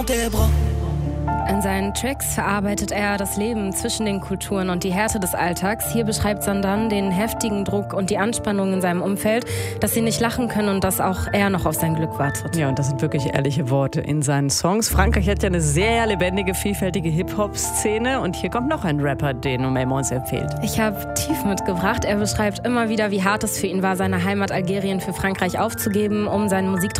In seinen Tracks verarbeitet er das Leben zwischen den Kulturen und die Härte des Alltags. Hier beschreibt Sandan den heftigen Druck und die Anspannung in seinem Umfeld, dass sie nicht lachen können und dass auch er noch auf sein Glück wartet. Ja, und das sind wirklich ehrliche Worte in seinen Songs. Frankreich hat ja eine sehr lebendige, vielfältige Hip-Hop-Szene. Und hier kommt noch ein Rapper, den Umayma uns empfiehlt. Ich habe Tief mitgebracht. Er beschreibt immer wieder, wie hart es für ihn war, seine Heimat Algerien für Frankreich aufzugeben, um seinen Musiktraum